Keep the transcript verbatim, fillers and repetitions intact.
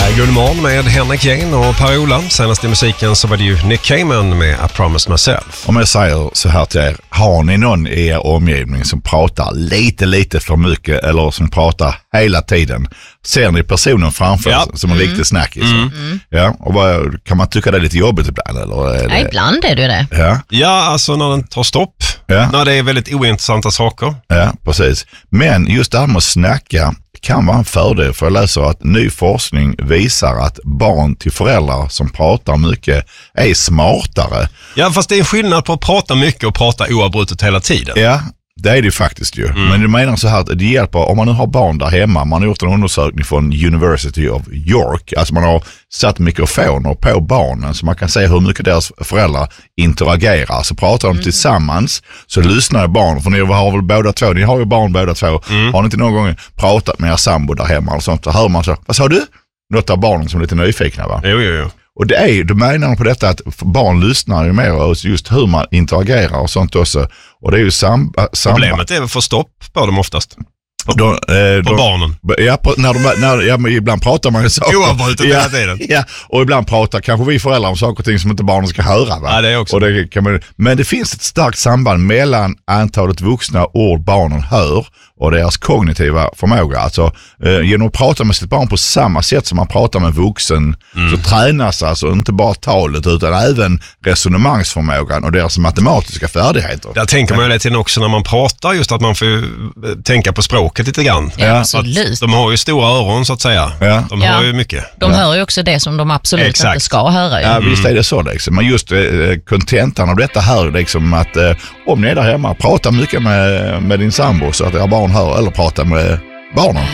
God morgon med Henrik Jane och Per-Ola. Senast i musiken så var det ju Nick Cayman med I Promise Myself. Om jag säger så här till er, har ni någon i er omgivning som pratar lite, lite för mycket eller som pratar hela tiden? Ser ni personen framför ja. som en mm. riktig snackis? Mm. Mm. Ja, och vad, kan man tycka det är lite jobbigt ibland? Eller är det... Ja, ibland är det det. Ja. ja, alltså när den tar stopp. Ja. När det är väldigt ointressanta saker. Ja, precis. Men just det här med att snacka kan vara en fördel, för jag läser att ny forskning visar att barn till föräldrar som pratar mycket är smartare. Ja, fast det är en skillnad på att prata mycket och prata oavbrutet hela tiden. Ja, det är det ju faktiskt ju. Mm. Men du menar så här att det hjälper, om man nu har barn där hemma, man har gjort en undersökning från University of York, alltså man har satt mikrofoner på barnen så man kan se hur mycket deras föräldrar interagerar. Så pratar de mm. tillsammans, så lyssnar barn, för ni har väl båda två, ni har ju barn båda två, mm. har ni inte någon gång pratat med er sambo där hemma och sånt, så hör man så, vad sa du? Något av barnen som är lite nyfikna, va? Jo, jo, jo. Och det är, då menar de på detta att barn lyssnar ju mer och just hur man interagerar och sånt också. Och det är ju sam, sam, Problemet är väl att få stopp på dem oftast. På, då, eh, på då, barnen. Ja, på, när de, när, ja, men ibland pratar man ju saker. Oavbrutet ja, hela tiden. Ja, och ibland pratar kanske vi föräldrar om saker och ting som inte barnen ska höra. Va? Ja, det är också. Och det kan man, men det finns ett starkt samband mellan antalet vuxna ord barnen hör och deras kognitiva förmåga. Alltså eh, genom att prata med sitt barn på samma sätt som man pratar med vuxen mm. så tränas alltså inte bara talet utan även resonemangsförmågan och deras matematiska färdigheter. Där tänker man ju lite också när man pratar, just att man får tänka på språket lite grann. Ja, absolut. De har ju stora öron så att säga. Ja. De hör ja. ju mycket. De ja. hör ju också det som de absolut Exakt. inte ska höra. Ju. Ja, visst är det så liksom. Men just kontentan eh, av detta här liksom att eh, om ni är där hemma, prata mycket med, med din sambo så att era barn hör, eller prata med barnen.